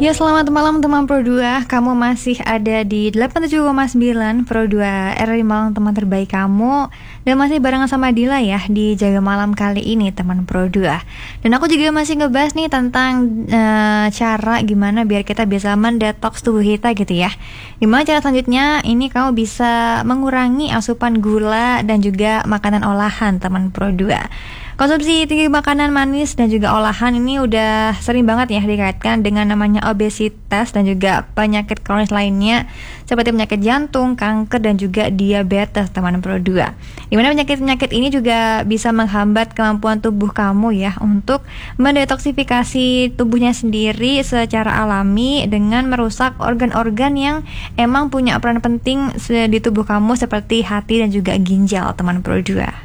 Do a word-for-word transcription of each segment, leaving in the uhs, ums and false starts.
Ya, selamat malam teman Pro dua. Kamu masih ada di delapan puluh tujuh koma sembilan Pro dua R R I Malang, teman terbaik kamu. Dan masih barengan sama Dila ya di Jaga Malam kali ini teman Pro dua. Dan aku juga masih ngebahas nih tentang uh, cara gimana biar kita bisa mendetoks tubuh kita gitu ya. Gimana cara selanjutnya? Ini kamu bisa mengurangi asupan gula dan juga makanan olahan teman Pro dua. Konsumsi tinggi makanan manis dan juga olahan ini udah sering banget ya dikaitkan dengan namanya obesitas dan juga penyakit kronis lainnya seperti penyakit jantung, kanker dan juga diabetes teman Pro dua. Dimana penyakit-penyakit ini juga bisa menghambat kemampuan tubuh kamu ya untuk mendetoksifikasi tubuhnya sendiri secara alami dengan merusak organ-organ yang emang punya peran penting di tubuh kamu seperti hati dan juga ginjal teman Pro dua.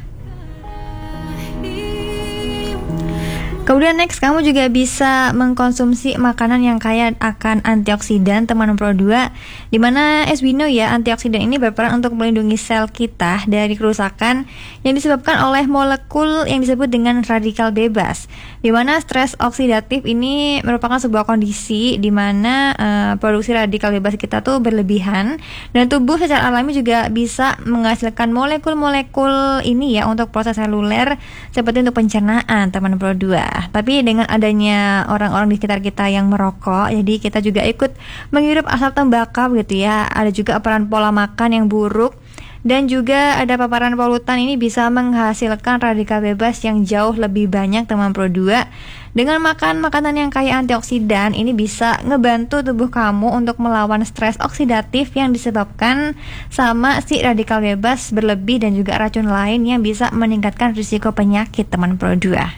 Kemudian next, kamu juga bisa mengkonsumsi makanan yang kaya akan antioksidan teman Pro dua. Dimana as we know ya, antioksidan ini berperan untuk melindungi sel kita dari kerusakan yang disebabkan oleh molekul yang disebut dengan radikal bebas. Dimana stres oksidatif ini merupakan sebuah kondisi dimana uh, produksi radikal bebas kita tuh berlebihan. Dan tubuh secara alami juga bisa menghasilkan molekul-molekul ini ya untuk proses seluler seperti untuk pencernaan teman Pro dua. Tapi dengan adanya orang-orang di sekitar kita yang merokok, jadi kita juga ikut menghirup asap tembakau gitu ya. Ada juga peran pola makan yang buruk dan juga ada paparan polutan ini bisa menghasilkan radikal bebas yang jauh lebih banyak teman Pro dua. Dengan makan makanan yang kaya antioksidan ini bisa ngebantu tubuh kamu untuk melawan stres oksidatif yang disebabkan sama si radikal bebas berlebih dan juga racun lain yang bisa meningkatkan risiko penyakit teman Pro dua.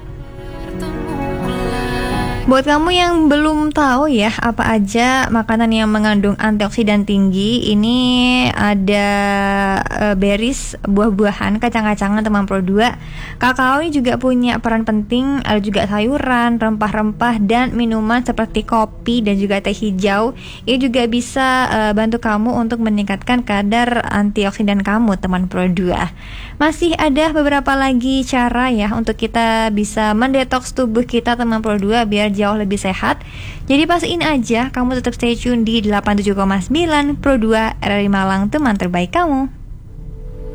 Buat kamu yang belum tahu ya apa aja makanan yang mengandung antioksidan tinggi, ini ada uh, berries, buah-buahan, kacang-kacangan teman Pro dua. Kakao ini juga punya peran penting, ada juga sayuran, rempah-rempah dan minuman seperti kopi dan juga teh hijau. Ini juga bisa uh, bantu kamu untuk meningkatkan kadar antioksidan kamu teman Pro dua. Masih ada beberapa lagi cara ya untuk kita bisa mendetoks tubuh kita teman Pro dua biar jauh lebih sehat. Jadi pastiin aja kamu tetap stay tune di delapan puluh tujuh koma sembilan Pro dua R R I Malang, teman terbaik kamu.